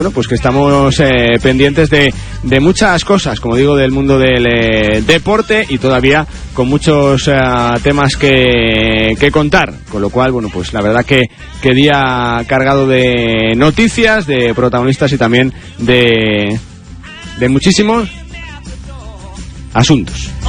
bueno, pues que estamos pendientes de muchas cosas, como digo, del mundo del deporte, y todavía con muchos temas que contar, con lo cual, bueno, pues la verdad que día cargado de noticias, de protagonistas y también de muchísimos asuntos.